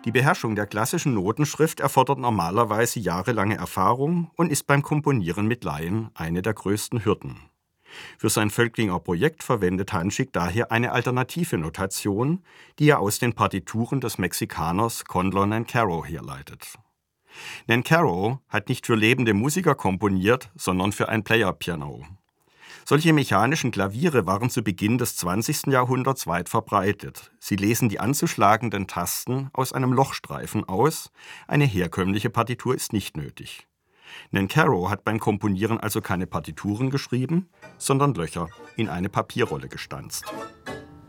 Die Beherrschung der klassischen Notenschrift erfordert normalerweise jahrelange Erfahrung und ist beim Komponieren mit Laien eine der größten Hürden. Für sein Völklinger Projekt verwendet Hanschick daher eine alternative Notation, die er aus den Partituren des Mexikaners Condlor Nancarrow herleitet. Nancarrow hat nicht für lebende Musiker komponiert, sondern für ein Playerpiano. Solche mechanischen Klaviere waren zu Beginn des 20. Jahrhunderts weit verbreitet. Sie lesen die anzuschlagenden Tasten aus einem Lochstreifen aus. Eine herkömmliche Partitur ist nicht nötig. Nancarrow hat beim Komponieren also keine Partituren geschrieben, sondern Löcher in eine Papierrolle gestanzt.